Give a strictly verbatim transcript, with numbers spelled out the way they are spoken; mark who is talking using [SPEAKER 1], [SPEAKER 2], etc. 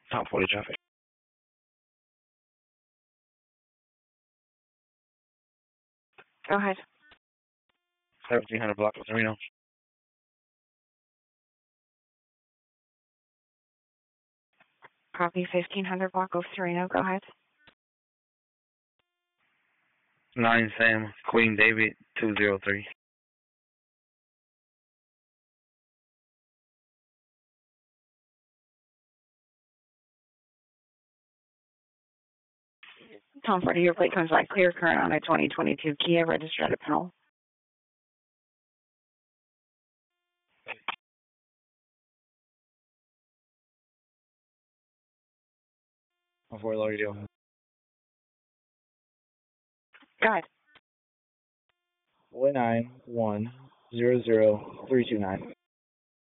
[SPEAKER 1] Top forty traffic.
[SPEAKER 2] Go ahead.
[SPEAKER 1] seventeen hundred block of Reno.
[SPEAKER 2] Copy fifteen hundred block of Sereno. Go ahead.
[SPEAKER 1] nine Sam, Queen David, two zero three.
[SPEAKER 2] Tom Freddy, your plate comes back clear, current on a twenty twenty-two Kia, registered at Pinole.
[SPEAKER 1] Before Lauderdale.
[SPEAKER 2] Go ahead.
[SPEAKER 1] One nine one zero zero three two nine.